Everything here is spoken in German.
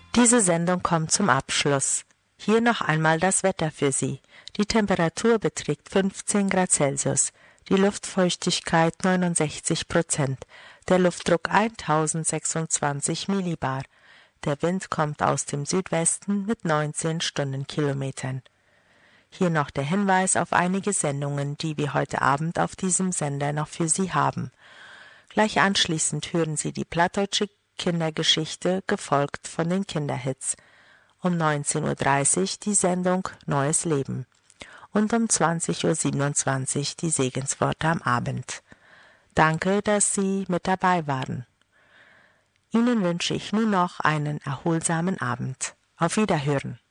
Diese Sendung kommt zum Abschluss. Hier noch einmal das Wetter für Sie. Die Temperatur beträgt 15 Grad Celsius, die Luftfeuchtigkeit 69%, der Luftdruck 1026 Millibar. Der Wind kommt aus dem Südwesten mit 19 Stundenkilometern. Hier noch der Hinweis auf einige Sendungen, die wir heute Abend auf diesem Sender noch für Sie haben. Gleich anschließend hören Sie die plattdeutsche Kindergeschichte, gefolgt von den Kinderhits. Um 19:30 Uhr die Sendung Neues Leben und um 20:27 Uhr die Segensworte am Abend. Danke, dass Sie mit dabei waren. Ihnen wünsche ich nun noch einen erholsamen Abend. Auf Wiederhören.